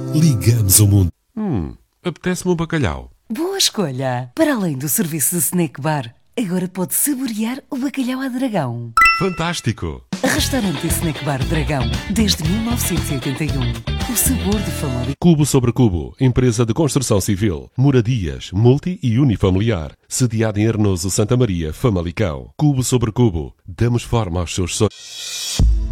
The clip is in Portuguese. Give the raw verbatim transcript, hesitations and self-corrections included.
Ligamos o mundo. Hum, apetece-me um bacalhau. Boa escolha! Para além do serviço de snack bar, agora pode saborear o bacalhau à Dragão. Fantástico! Restaurante e Snack Bar Dragão, desde mil novecentos e oitenta e um. O sabor de família. Cubo sobre Cubo, empresa de construção civil, moradias, multi e unifamiliar, sediada em Arnoso, Santa Maria, Famalicão. Cubo sobre Cubo, damos forma aos seus sonhos.